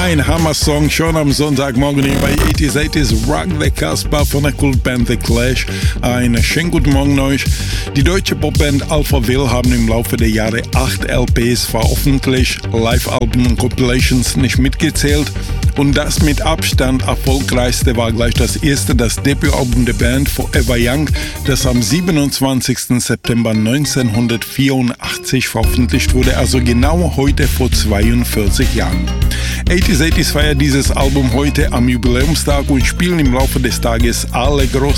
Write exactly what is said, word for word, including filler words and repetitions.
Ein Hammer-Song schon am Sonntagmorgen hier bei achtziger achtziger Rock the Casbah von der Kultband The Clash. Einen schönen guten Morgen euch. Die deutsche Popband Alpha Will haben im Laufe der Jahre acht L Ps veröffentlicht, Live-Alben und Compilations nicht mitgezählt. Und das mit Abstand erfolgreichste war gleich das erste, das Debütalbum der Band Forever Young, das am siebenundzwanzigsten September neunzehnhundertvierundachtzig veröffentlicht wurde, also genau heute vor zweiundvierzig Jahren. achtziger achtziger feiert dieses Album heute am Jubiläumstag und spielen im Laufe des Tages alle großen